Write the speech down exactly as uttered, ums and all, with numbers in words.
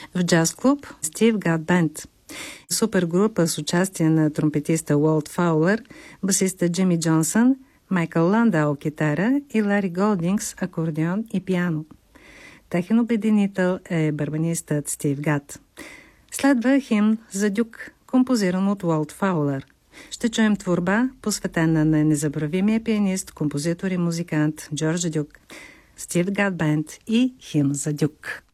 В джаз клуб Стив Гат Бенд. Супергрупа с участие на тромпетиста Уолт Фаулър, басиста Джими Джонсън, Майкъл Ландау китара и Лари Голдингс акордеон и пиано. Техен обединител е барабанистът Стив Гат. Следва химн за Дюк, композиран от Уолт Фаулър. Ще чуем творба, посветена на незабравимия пианист, композитор и музикант Джордж Дюк. Стив Гат Бенд и химн за Дюк.